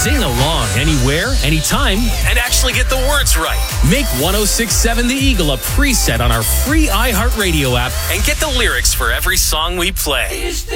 Sing along anywhere, anytime, and actually get the words right. Make 106.7 The Eagle a preset on our free iHeartRadio app and get the lyrics for every song we play.